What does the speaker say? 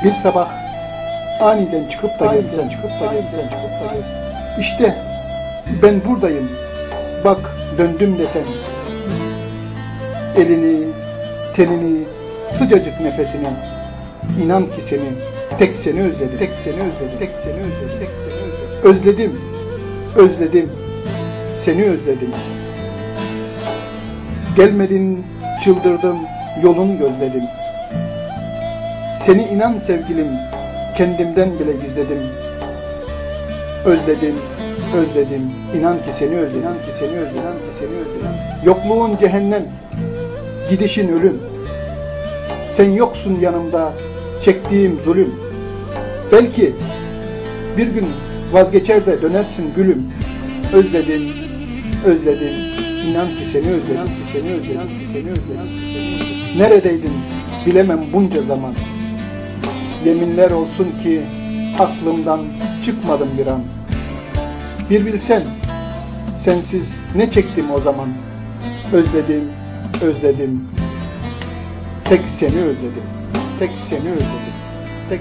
Bir sabah aniden çıkıp da gelsen, İşte ben buradayım, bak döndüm desen, elini, tenini, sıcacık nefesini, inan ki seni, tek seni özledim, tek seni özledim, tek seni özledim, tek seni özledim. Özledim, özledim, seni özledim. Gelmedin, çıldırdım, yolun gözledim. Seni inan sevgilim, kendimden bile gizledim. Özledim, özledim, inan ki seni özledim, inan ki seni özledim, inan ki seni özledim. Yokluğun cehennem, gidişin ölüm. Sen yoksun yanımda, çektiğim zulüm. Belki bir gün vazgeçer de dönersin gülüm. Özledim, özledim, inan ki seni özledim, inan ki seni özledim, inan ki seni özledim, inan ki seni özledim. Neredeydin bilemem bunca zaman. Yeminler olsun ki aklımdan çıkmadım bir an. Bir bilsen, sensiz ne çektim o zaman. Özledim, özledim, tek seni özledim, tek seni özledim.